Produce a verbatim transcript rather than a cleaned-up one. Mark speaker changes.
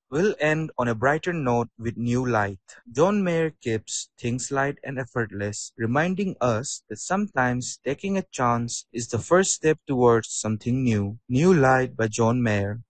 Speaker 1: We'll end on a brighter note with New Light. John Mayer keeps things light and effortless, reminding us that sometimes taking a chance is the first step towards something new. New Light by John Mayer.